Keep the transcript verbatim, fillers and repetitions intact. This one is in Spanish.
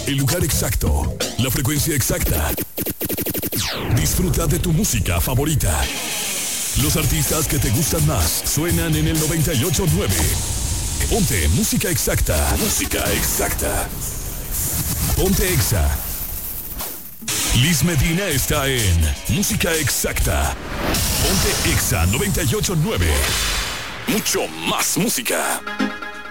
El lugar exacto. La frecuencia exacta. Disfruta de tu música favorita. Los artistas que te gustan más suenan en el noventa y ocho nueve. Ponte música exacta. Música exacta. Ponte Exa. Liz Medina está en Música Exacta. Ponte Exa noventa y ocho nueve. Mucho más música.